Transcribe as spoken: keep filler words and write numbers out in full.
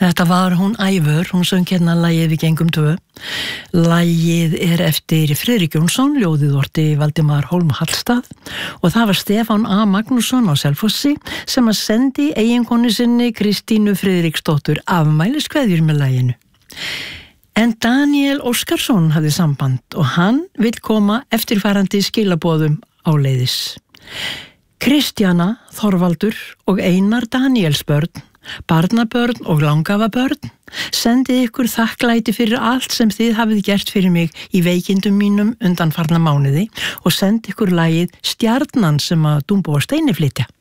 Þetta var hún Ævör, hún söng hérna lagið Við gengum tvö. Lagið er eftir Friðrik Jónsson, ljóðið orti Valdimar Hólm Hallstað og það var Stefán A. Magnússon á Selfossi sem að sendi eiginkonu sinni Kristínu Friðriksdóttur afmæliskveðjur með laginu. En Daniel Óskarsson hafði samband og hann vill koma eftirfarandi skilaboðum áleiðis. Kristjana, Þorvaldur og Einar Danielsbörn, barnabörn og langafabörn, sendið ykkur þakklæti fyrir allt sem þið hafið gert fyrir mig í veikindum mínum undanfarna mánuði og sendið ykkur lagið Stjarnan sem að Dumbo og Steini flytja.